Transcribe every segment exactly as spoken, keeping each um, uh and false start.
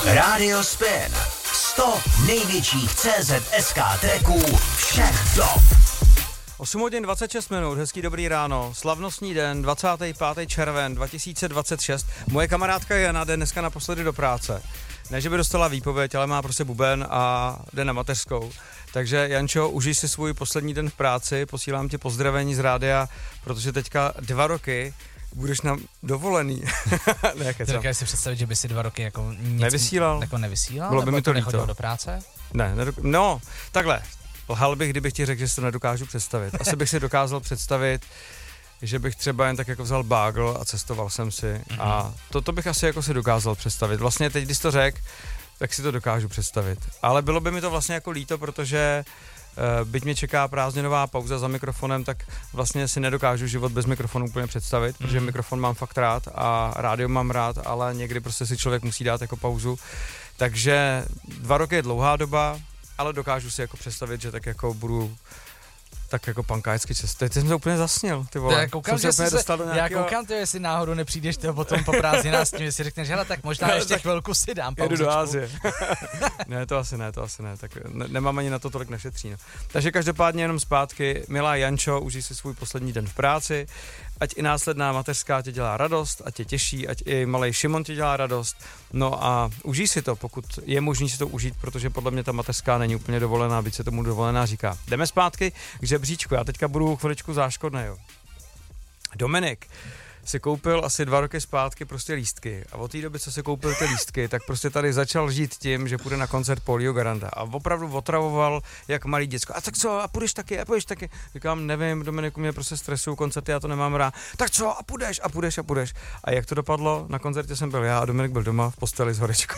Radio Spin. sto největších C Z S K tracků všech dob. osm hodin dvacet šest minut, hezký dobrý ráno, slavnostní den, dvacátého pátého června dva tisíce dvacet šest. Moje kamarádka Jana jde dneska naposledy do práce. Ne, že by dostala výpověď, ale má prostě buben a jde na mateřskou. Takže Jančo, užij si svůj poslední den v práci, posílám ti pozdravení z rádia, protože teďka dva roky budeš na dovolený. ne, Ty dokážeš si představit, že by si dva roky jako nic nevysílal? Jako nevysílal? Bylo by mi to nechodil líto. do práce? Ne, nedok- no, takhle. Lhal bych, kdybych ti řekl, že si to nedokážu představit. Asi bych si dokázal představit, že bych třeba jen tak jako vzal bágl a cestoval jsem si. Mm-hmm. A to, to bych asi jako si dokázal představit. Vlastně teď, když to řekl, tak si to dokážu představit. Ale bylo by mi to vlastně jako líto, protože uh, byť mě čeká prázdninová pauza za mikrofonem, tak vlastně si nedokážu život bez mikrofonu úplně představit, mm-hmm. protože mikrofon mám fakt rád a rádio mám rád, ale někdy prostě si člověk musí dát jako pauzu. Takže dva roky je dlouhá doba, ale dokážu si jako představit, že tak jako budu tak jako pankáčsky čest. Teď jsem se úplně zasnil, ty vole. Já koukám, jsem se se, dostal do nějakého... já koukám, ty, jestli náhodou nepřijdeš to potom po prázdninách s tím, jestli řekneš, hele, tak možná ještě chvilku si dám pauzičku. Jedu do Ázie. ne, to asi ne, to asi ne, tak ne, nemám ani na to tolik našetří. No. Takže každopádně jenom zpátky, milá Jančo, užij si svůj poslední den v práci, ať i následná mateřská tě dělá radost, ať tě těší, ať i malej Šimon tě dělá radost. No a užij si to, pokud je možný si to užít, protože podle mě ta mateřská není úplně dovolená, byť se tomu dovolená říká. Jdeme zpátky k žebříčku, já teďka budu chviličku záškodný, jo. Dominik si koupil asi dva roky zpátky prostě lístky a od té doby, co si koupil ty lístky, tak prostě tady začal žít tím, že půjde na koncert Paulího Garanda a opravdu otravoval jak malý děcko. A tak co, a půjdeš taky, a půjdeš taky. Říkám, nevím, Dominiku, mě prostě stresují koncerty, já to nemám rád. Tak co, a půjdeš, a půjdeš, a půjdeš. A jak to dopadlo? Na koncertě jsem byl já a Dominik byl doma v posteli s horečkou.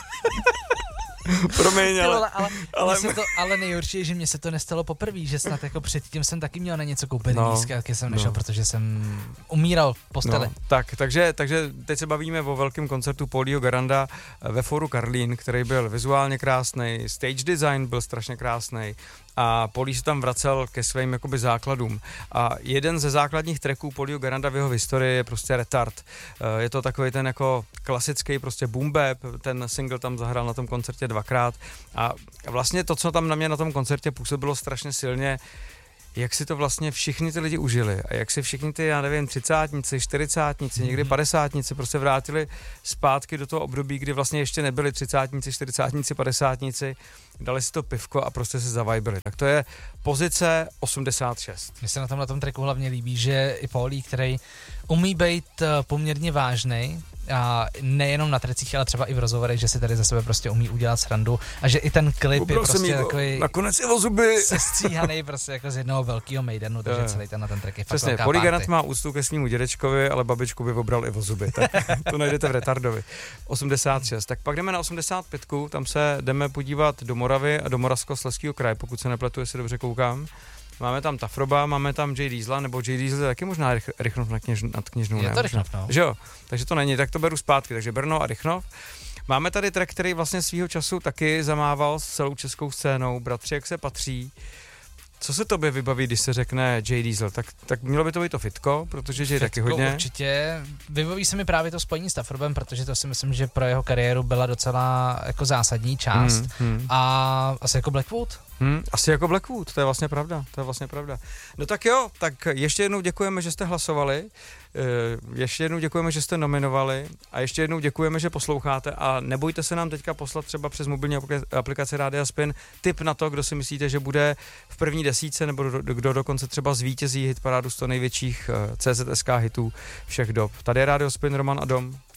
Promiň, ale, ale, ale, ale, to, ale nejhorší je, že mně se to nestalo poprvé, že snad jako předtím jsem taky měl na něco koupený no, lístky, ale jsem nešel, no. protože jsem umíral v posteli. No, tak, takže, takže teď se bavíme o velkém koncertu Paulího Garanda ve Fóru Karlín, který byl vizuálně krásný, stage design byl strašně krásný. A Paulí se tam vracel ke svým jakoby základům. A jeden ze základních tracků Paulího Garanda v jeho historii je prostě Retard. Je to takový ten jako klasický prostě boom bap, ten single tam zahrál na tom koncertě dvakrát. A vlastně to, co tam na mě na tom koncertě působilo strašně silně, jak si to vlastně všichni ty lidi užili a jak si všichni ty, já nevím, třicátníci, čtyřicátníci, někdy padesátníci prostě vrátili zpátky do toho období, kdy vlastně ještě nebyli třicátníci, čtyřicátníci, padesátníci, dali si to pivko a prostě se zavajbili. Tak to je pozice osmdesát šest. Mně se na tom na tom tracku hlavně líbí, že i Paulí, který umí být poměrně vážnej, a nejenom na trecích, ale třeba i v rozhovorech, že si tady za sebe prostě umí udělat srandu a že i ten klip Ubral je prostě takový nakonec i o zuby sestříhaný prostě jako z jednoho velkého Maidenu, takže je. Celý ten na ten track je fakt přesně, velká Paulí party. Garant má úctu ke svému dědečkovi, ale babičku by obral i o zuby, tak to najdete v Retardovi. osmdesát šest, tak pak jdeme na osmdesát pět, tam se jdeme podívat do Moravy a do Moravskoslezského kraje, pokud se nepletu, jestli dobře koukám. Máme tam Tafroba, máme tam Jay Diesla, nebo Jay Diesel je taky možná rych, Rychnov nad, kněž, nad Kněžnou. Je ne? to Rychnov, no. Že jo, takže to není, tak to beru zpátky, takže Brno a Rychnov. Máme tady track, který vlastně svýho času taky zamával s celou českou scénou, Bratři, jak se patří. Co se tobě vybaví, když se řekne Jay Diesel? Tak, tak mělo by to být to fitko, protože Jay taky hodně. Určitě. Vybaví se mi právě to spojení s Tafrobem, protože to si myslím, že pro jeho kariéru byla docela jako zásadní část. Hmm, hmm. A asi jako Blackwood? Hmm, asi jako Blackwood, to je vlastně pravda, to je vlastně pravda. No tak jo, tak ještě jednou děkujeme, že jste hlasovali, ještě jednou děkujeme, že jste nominovali a ještě jednou děkujeme, že posloucháte a nebojte se nám teďka poslat třeba přes mobilní aplikaci Rádia Spin tip na to, kdo si myslíte, že bude v první desítce nebo kdo dokonce třeba zvítězí hitparádu sto největších C Z S K hitů všech dob. Tady je Rádio Spin, Roman a Dom.